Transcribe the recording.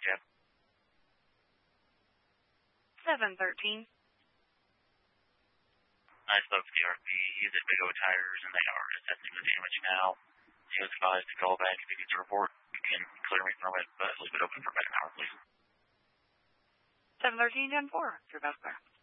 Jeff. 713. I spoke to the RP. He's at Big O Tires, and they are assessing the damage now. He was advised to call back if he gets a report. You can clear me from it, but leave it open for about an hour, please. 713-10-4, your best car.